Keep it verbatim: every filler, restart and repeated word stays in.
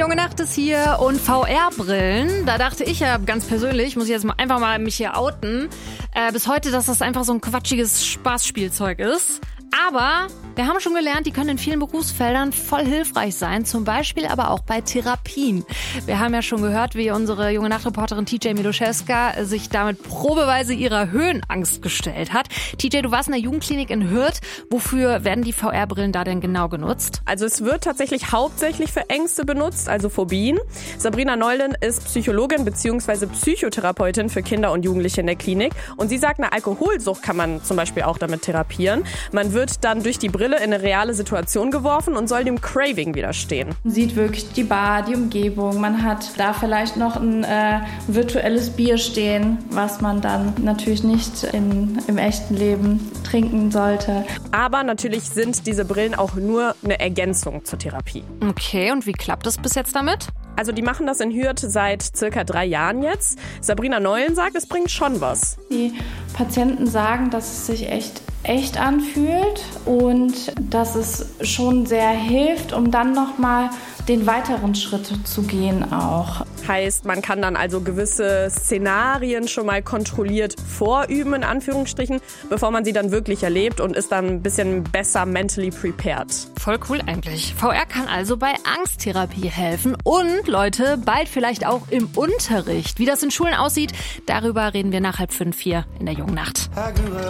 Junge Nacht ist hier und V R-Brillen. Da dachte ich ja ganz persönlich, muss ich jetzt mal einfach mal mich hier outen, äh, bis heute, dass das einfach so ein quatschiges Spaßspielzeug ist. Aber wir haben schon gelernt, die können in vielen Berufsfeldern voll hilfreich sein, zum Beispiel aber auch bei Therapien. Wir haben ja schon gehört, wie unsere Junge Nacht-Reporterin T J Miloszewska sich damit probeweise ihrer Höhenangst gestellt hat. T J, du warst in der Jugendklinik in Hürth. Wofür werden die V R-Brillen da denn genau genutzt? Also es wird tatsächlich hauptsächlich für Ängste benutzt, also Phobien. Sabrina Neulin ist Psychologin bzw. Psychotherapeutin für Kinder und Jugendliche in der Klinik. Und sie sagt, eine Alkoholsucht kann man zum Beispiel auch damit therapieren. Man wird dann durch die Brille in eine reale Situation geworfen und soll dem Craving widerstehen. Man sieht wirklich die Bar, die Umgebung. Man hat da vielleicht noch ein äh, virtuelles Bier stehen, was man dann natürlich nicht in, im echten Leben trinken sollte. Aber natürlich sind diese Brillen auch nur eine Ergänzung zur Therapie. Okay, und wie klappt es bis jetzt damit? Also die machen das in Hürth seit circa drei Jahren jetzt. Sabrina Neulin sagt, es bringt schon was. Die Patienten sagen, dass es sich echt echt anfühlt und dass es schon sehr hilft, um dann nochmal den weiteren Schritt zu gehen auch. Heißt, man kann dann also gewisse Szenarien schon mal kontrolliert vorüben, in Anführungsstrichen, bevor man sie dann wirklich erlebt und ist dann ein bisschen besser mentally prepared. Voll cool eigentlich. V R kann also bei Angsttherapie helfen und, Leute, bald vielleicht auch im Unterricht. Wie das in Schulen aussieht, darüber reden wir nach halb fünf hier in der Jungen Nacht.